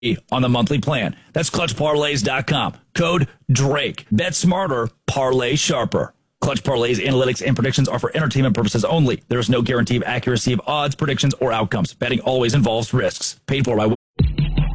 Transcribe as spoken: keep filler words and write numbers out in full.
on the monthly plan. That's clutch parlays dot com. Code Drake. Bet smarter, parlay sharper. Clutch Parlays, analytics, and predictions are for entertainment purposes only. There is no guarantee of accuracy of odds, predictions, or outcomes. Betting always involves risks. Paid for by